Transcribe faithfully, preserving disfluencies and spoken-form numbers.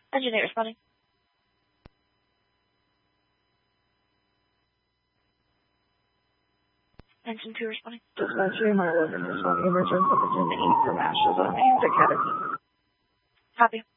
Engine eight responding. Engine two responding. Dispatcher, my eleven responding. Emergency Engine eight from Asheville. Academy. Copy.